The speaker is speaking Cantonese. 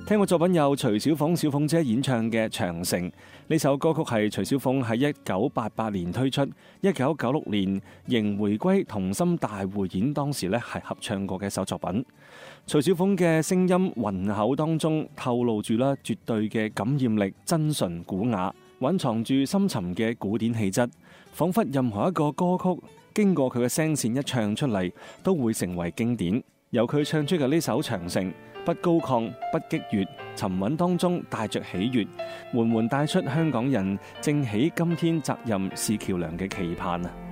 聽過作品有徐小鳳小鳳姐演唱嘅《長城》，呢首歌曲係徐小鳳喺1988年推出，1996年迎回歸同心大匯演當時咧係合唱過嘅一首作品。徐小鳳嘅聲音渾厚當中透露住啦絕對嘅感染力，真純古雅，蘊藏住深沉嘅古典氣質，仿佛任何一個歌曲經過佢嘅聲線一唱出嚟，都會成為經典。由佢唱出嘅呢首《長城》，不高亢，不激越，沉穩當中帶着喜悅，緩緩帶出香港人正喜今天責任是橋樑嘅期盼啊！